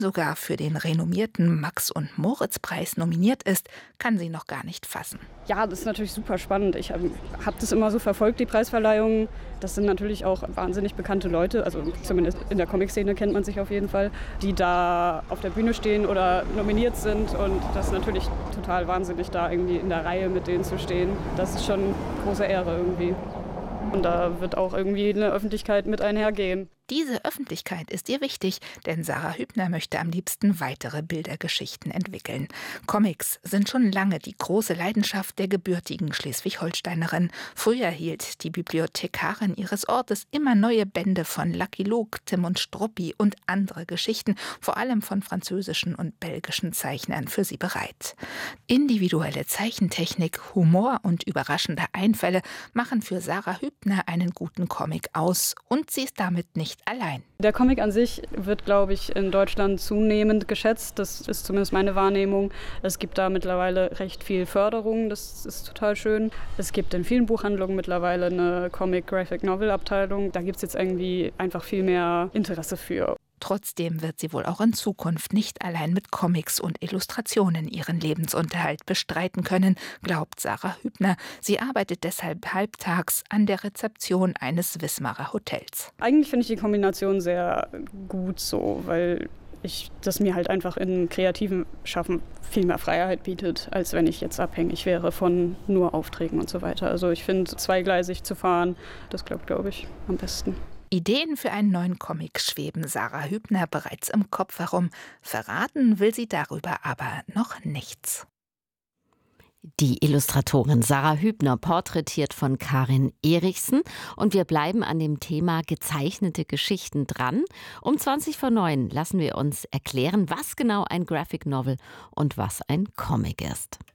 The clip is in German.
sogar für den renommierten Max-und-Moritz-Preis nominiert ist, kann sie noch gar nicht fassen. Ja, das ist natürlich super spannend. Ich hab das immer so verfolgt, die Preisverleihungen. Das sind natürlich auch wahnsinnig bekannte Leute, also zumindest in der Comic-Szene kennt man sich auf jeden Fall, die da auf der Bühne stehen oder nominiert sind. Und das ist natürlich total wahnsinnig, da irgendwie in der Reihe mit denen zu stehen. Das ist schon eine große Ehre irgendwie. Und da wird auch irgendwie eine Öffentlichkeit mit einhergehen. Diese Öffentlichkeit ist ihr wichtig, denn Sarah Hübner möchte am liebsten weitere Bildergeschichten entwickeln. Comics sind schon lange die große Leidenschaft der gebürtigen Schleswig-Holsteinerin. Früher hielt die Bibliothekarin ihres Ortes immer neue Bände von Lucky Luke, Tim und Struppi und andere Geschichten, vor allem von französischen und belgischen Zeichnern, für sie bereit. Individuelle Zeichentechnik, Humor und überraschende Einfälle machen für Sarah Hübner einen guten Comic aus, und sie ist damit nicht allein. Der Comic an sich wird, glaube ich, in Deutschland zunehmend geschätzt. Das ist zumindest meine Wahrnehmung. Es gibt da mittlerweile recht viel Förderung. Das ist total schön. Es gibt in vielen Buchhandlungen mittlerweile eine Comic-Graphic-Novel-Abteilung. Da gibt es jetzt irgendwie einfach viel mehr Interesse für. Trotzdem wird sie wohl auch in Zukunft nicht allein mit Comics und Illustrationen ihren Lebensunterhalt bestreiten können, glaubt Sarah Hübner. Sie arbeitet deshalb halbtags an der Rezeption eines Wismarer Hotels. Eigentlich finde ich die Kombination sehr gut so, weil das mir halt einfach in kreativen Schaffen viel mehr Freiheit bietet, als wenn ich jetzt abhängig wäre von nur Aufträgen und so weiter. Also ich finde, zweigleisig zu fahren, das klappt, glaube ich, am besten. Ideen für einen neuen Comic schweben Sarah Hübner bereits im Kopf herum. Verraten will sie darüber aber noch nichts. Die Illustratorin Sarah Hübner, porträtiert von Karin Erichsen. Und wir bleiben an dem Thema gezeichnete Geschichten dran. Um 20:09 lassen wir uns erklären, was genau ein Graphic Novel und was ein Comic ist.